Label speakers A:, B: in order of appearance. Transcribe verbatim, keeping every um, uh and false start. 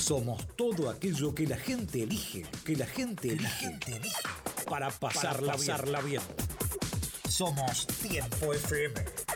A: Somos todo aquello que la gente elige, que la gente elige, la gente elige para pasarla, para pasarla bien. bien. Somos Tiempo F M.